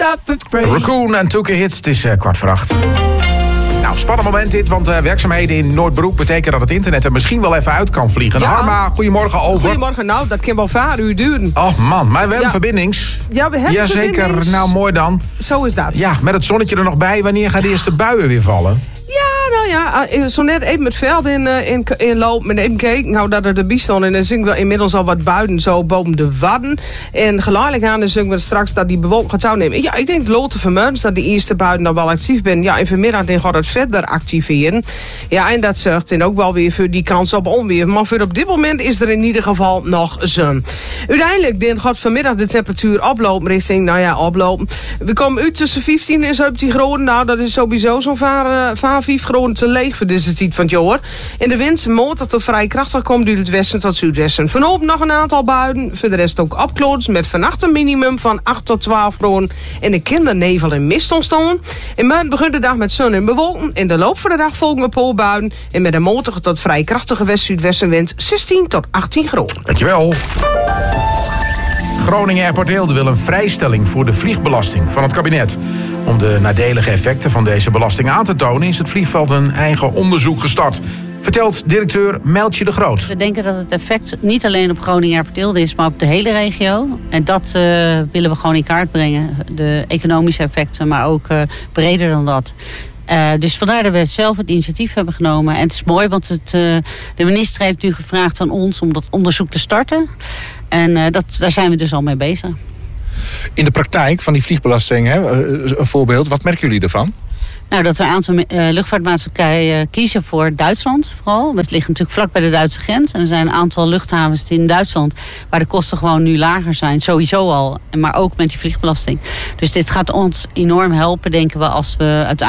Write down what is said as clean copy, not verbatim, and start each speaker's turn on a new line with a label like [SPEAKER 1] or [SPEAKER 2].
[SPEAKER 1] Raccoon en Took a Hit, het is 7:15. Nou, spannend moment dit, want werkzaamheden in Noordbroek betekenen dat het internet er misschien wel even uit kan vliegen. Ja. Harma, goedemorgen over.
[SPEAKER 2] Goedemorgen, nou, dat kan wel uur duren.
[SPEAKER 1] Oh man, maar we hebben verbindings.
[SPEAKER 2] Ja, we hebben
[SPEAKER 1] Jazeker, nou mooi dan.
[SPEAKER 2] Zo is dat.
[SPEAKER 1] Ja, met het zonnetje er nog bij, wanneer gaan de eerste buien weer vallen?
[SPEAKER 2] Ja, nou ja, zo net even met veld in loop met even kijken. Nou, dat er de bijstand en dan zien we inmiddels al wat buiten zo boven de wadden. En geleidelijk aan zien we straks dat die bewolking gaat nemen. Ja, ik denk loten vermeuns dat die eerste buiten dan wel actief ben. Ja, en vanmiddag dan gaat het verder activeren. Ja, en dat zorgt dan ook wel weer voor die kans op onweer. Maar voor op dit moment is er in ieder geval nog zon. Uiteindelijk dan gaat vanmiddag de temperatuur oplopen richting, oplopen. We komen uit tussen 15 en 17 graden. Nou, dat is sowieso zo'n 5 graden te leeg voor deze tijd van het jaar. En de wind motor tot vrij krachtig komt uit het westen tot zuidwesten. Vanavond nog een aantal buien. Voor de rest ook opkloots met vannacht een minimum van 8 tot 12 graden. En de kindernevel en mist ontstaan. En morgen begint de dag met zon en bewolken. In de loop van de dag volgen we poolbuien. En met een motor tot vrij krachtige west-zuidwestenwind 16 tot 18 graden.
[SPEAKER 1] Dankjewel. Groningen Airport Eelde wil een vrijstelling voor de vliegbelasting van het kabinet. Om de nadelige effecten van deze belasting aan te tonen is het vliegveld een eigen onderzoek gestart. Vertelt directeur Mijltje de Groot.
[SPEAKER 3] We denken dat het effect niet alleen op Groningen Airport Eelde is, maar op de hele regio. En dat willen we gewoon in kaart brengen. De economische effecten, maar ook breder dan dat. Dus vandaar dat we zelf het initiatief hebben genomen. En het is mooi, want de minister heeft nu gevraagd aan ons om dat onderzoek te starten. En daar zijn we dus al mee bezig.
[SPEAKER 4] In de praktijk van die vliegbelasting, een voorbeeld, wat merken jullie ervan?
[SPEAKER 3] Nou, dat we een aantal luchtvaartmaatschappijen kiezen voor Duitsland vooral. Het ligt natuurlijk vlak bij de Duitse grens. En er zijn een aantal luchthavens in Duitsland waar de kosten gewoon nu lager zijn. Sowieso al, maar ook met die vliegbelasting. Dus dit gaat ons enorm helpen, denken we, als we uiteindelijk